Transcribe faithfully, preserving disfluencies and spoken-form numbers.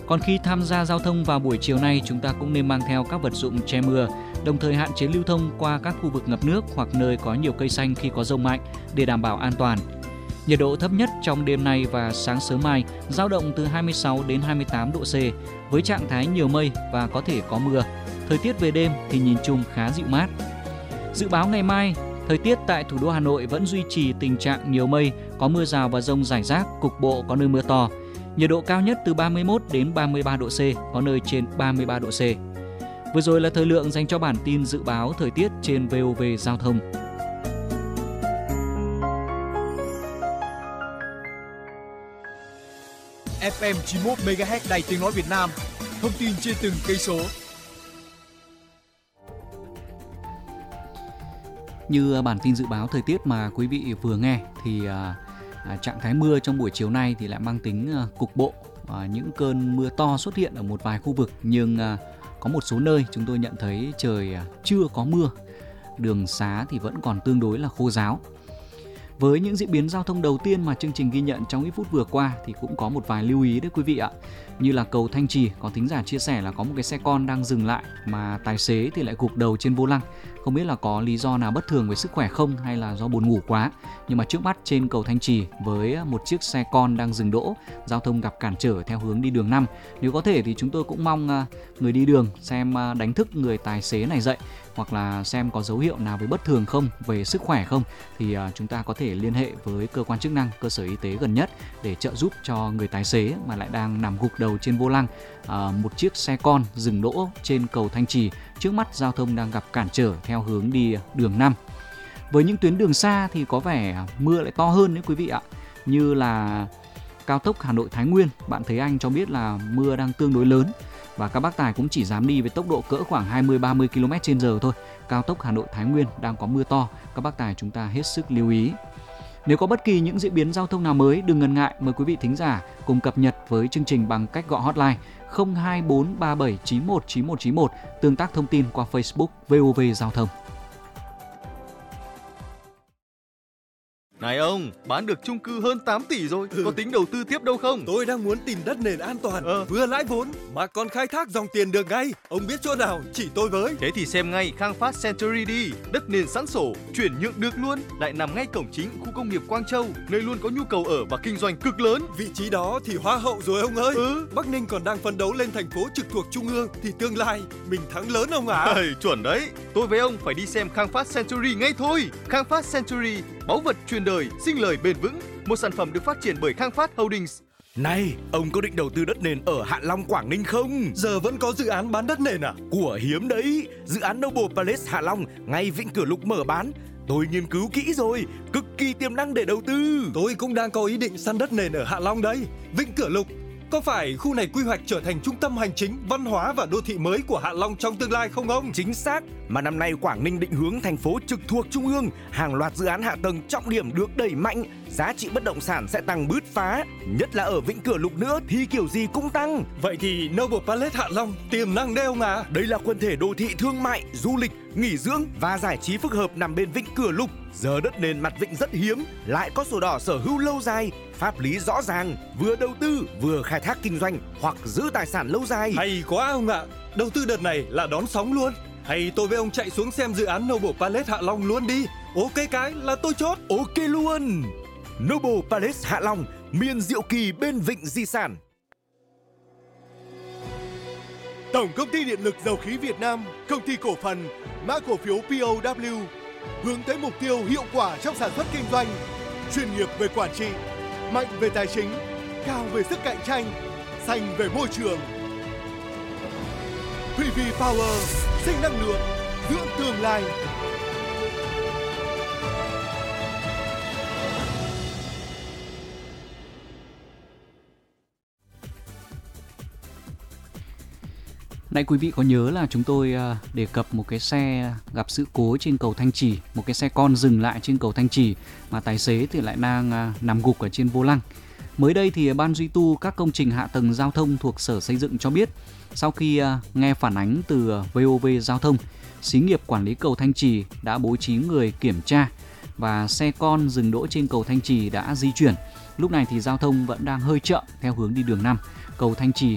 Còn khi tham gia giao thông vào buổi chiều nay, chúng ta cũng nên mang theo các vật dụng che mưa, đồng thời hạn chế lưu thông qua các khu vực ngập nước hoặc nơi có nhiều cây xanh khi có dông mạnh để đảm bảo an toàn. Nhiệt độ thấp nhất trong đêm nay và sáng sớm mai dao động từ hai mươi sáu đến hai mươi tám độ C, với trạng thái nhiều mây và có thể có mưa. Thời tiết về đêm thì nhìn chung khá dịu mát. Dự báo ngày mai, thời tiết tại thủ đô Hà Nội vẫn duy trì tình trạng nhiều mây, có mưa rào và dông rải rác, cục bộ có nơi mưa to. Nhiệt độ cao nhất từ ba mươi mốt đến ba mươi ba độ C, có nơi trên ba mươi ba độ C. Vừa rồi là thời lượng dành cho bản tin dự báo thời tiết trên vê o vê Giao thông. ép em chín mươi mốt mê ga héc Đài Tiếng nói Việt Nam. Thông tin trên từng cây số. Như bản tin dự báo thời tiết mà quý vị vừa nghe thì à, trạng thái mưa trong buổi chiều nay thì lại mang tính à, cục bộ. À, những cơn mưa to xuất hiện ở một vài khu vực, nhưng à, có một số nơi chúng tôi nhận thấy trời à, chưa có mưa. Đường xá thì vẫn còn tương đối là khô ráo. Với những diễn biến giao thông đầu tiên mà chương trình ghi nhận trong ít phút vừa qua thì cũng có một vài lưu ý đấy quý vị ạ. Như là cầu Thanh Trì, có thính giả chia sẻ là có một cái xe con đang dừng lại mà tài xế thì lại gục đầu trên vô lăng. Không biết là có lý do nào bất thường về sức khỏe không hay là do buồn ngủ quá. Nhưng mà trước mắt trên cầu Thanh Trì với một chiếc xe con đang dừng đỗ, giao thông gặp cản trở theo hướng đi đường năm. Nếu có thể thì chúng tôi cũng mong người đi đường xem đánh thức người tài xế này dậy, hoặc là xem có dấu hiệu nào về bất thường không, về sức khỏe không, thì chúng ta có thể liên hệ với cơ quan chức năng, cơ sở y tế gần nhất để trợ giúp cho người tài xế mà lại đang nằm gục đầu trên vô lăng. À, một chiếc xe con dừng đỗ trên cầu Thanh Trì, trước mắt giao thông đang gặp cản trở theo hướng đi đường năm. Với những tuyến đường xa thì có vẻ mưa lại to hơn đấy quý vị ạ. Như là cao tốc Hà Nội Thái Nguyên, bạn Thế Anh cho biết là mưa đang tương đối lớn và các bác tài cũng chỉ dám đi với tốc độ cỡ khoảng hai mươi ba mươi ki lô mét trên giờ thôi. Cao tốc Hà Nội Thái Nguyên đang có mưa to, các bác tài chúng ta hết sức lưu ý. Nếu có bất kỳ những diễn biến giao thông nào mới, đừng ngần ngại, mời quý vị thính giả cùng cập nhật với chương trình bằng cách gọi hotline không hai bốn ba bảy chín một chín một chín một, tương tác thông tin qua Facebook vê o vê Giao thông. Này ông, bán được chung cư hơn tám tỷ rồi, ừ. Có tính đầu tư tiếp đâu không? Tôi đang muốn tìm đất nền an toàn, ờ. vừa lãi vốn mà còn khai thác dòng tiền được ngay. Ông biết chỗ nào chỉ tôi với. Thế thì xem ngay Khang Phát Century đi. Đất nền sẵn sổ, chuyển nhượng được luôn, lại nằm ngay cổng chính khu công nghiệp Quang Châu, nơi luôn có nhu cầu ở và kinh doanh cực lớn. Vị trí đó thì hoa hậu rồi ông ơi. Ừ. Bắc Ninh còn đang phấn đấu lên thành phố trực thuộc trung ương thì tương lai mình thắng lớn ông ạ. À. Ê, chuẩn đấy. Tôi với ông phải đi xem Khang Phát Century ngay thôi. Khang Phát Century, báu vật truyền đời, sinh lời bền vững, một sản phẩm được phát triển bởi Khang Phát Holdings. Này, ông có định đầu tư đất nền ở Hạ Long, Quảng Ninh không? Giờ vẫn có dự án bán đất nền à? Của hiếm đấy, dự án Noble Palace Hạ Long ngay Vĩnh Cửa Lục mở bán. Tôi nghiên cứu kỹ rồi, cực kỳ tiềm năng để đầu tư. Tôi cũng đang có ý định săn đất nền ở Hạ Long đấy. Vĩnh Cửa Lục, có phải khu này quy hoạch trở thành trung tâm hành chính, văn hóa và đô thị mới của Hạ Long trong tương lai không ông? Chính xác, mà năm nay Quảng Ninh định hướng thành phố trực thuộc trung ương, hàng loạt dự án hạ tầng trọng điểm được đẩy mạnh, giá trị bất động sản sẽ tăng bứt phá, nhất là ở Vĩnh Cửa Lục nữa thì kiểu gì cũng tăng. Vậy thì Noble Palace Hạ Long tiềm năng đấy ông à? Đây là quần thể đô thị thương mại, du lịch, nghỉ dưỡng và giải trí phức hợp nằm bên Vĩnh Cửa Lục. Giờ đất nền mặt vịnh rất hiếm, lại có sổ đỏ sở hữu lâu dài, pháp lý rõ ràng, vừa đầu tư vừa khai thác kinh doanh hoặc giữ tài sản lâu dài. Hay quá ông ạ, đầu tư đợt này là đón sóng luôn. Hay tôi với ông chạy xuống xem dự án Noble Palace Hạ Long luôn đi. Ok cái là tôi chốt. Ok luôn. Noble Palace Hạ Long, miền diệu kỳ bên vịnh di sản. Tổng công ty điện lực dầu khí Việt Nam, công ty cổ phần, mã cổ phiếu pê o vê, hướng tới mục tiêu hiệu quả trong sản xuất kinh doanh, chuyên nghiệp về quản trị, mạnh về tài chính, cao về sức cạnh tranh, xanh về môi trường. pê vê Power, sinh năng lượng, dưỡng tương lai. Nãy quý vị có nhớ là chúng tôi đề cập một cái xe gặp sự cố trên cầu Thanh Trì, một cái xe con dừng lại trên cầu Thanh Trì mà tài xế thì lại đang nằm gục ở trên vô lăng. Mới đây thì Ban duy tu các công trình hạ tầng giao thông thuộc Sở Xây dựng cho biết, sau khi nghe phản ánh từ vê o vê Giao thông, xí nghiệp quản lý cầu Thanh Trì đã bố trí người kiểm tra và xe con dừng đỗ trên cầu Thanh Trì đã di chuyển. Lúc này thì giao thông vẫn đang hơi chậm theo hướng đi đường năm. Cầu Thanh Trì